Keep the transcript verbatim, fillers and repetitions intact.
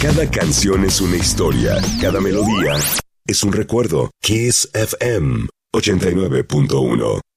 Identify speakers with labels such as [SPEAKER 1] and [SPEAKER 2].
[SPEAKER 1] Cada canción es una historia, cada melodía es un recuerdo. Kiss F M ochenta y nueve punto uno.